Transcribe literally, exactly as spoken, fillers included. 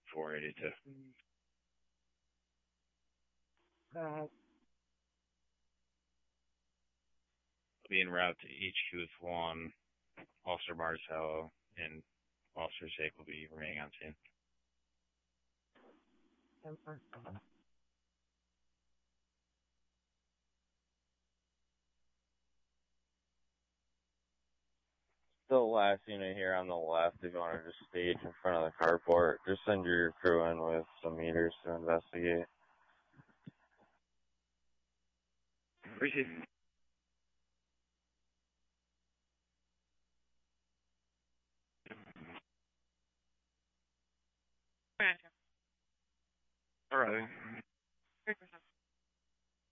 four eighty-two. Uh, Be en route to H Q with one. Officer Marcello and Officer Zake will be remaining on scene. Still last unit here on the left. If you want to just stage in front of the carport, just send your crew in with some meters to investigate. Appreciate it.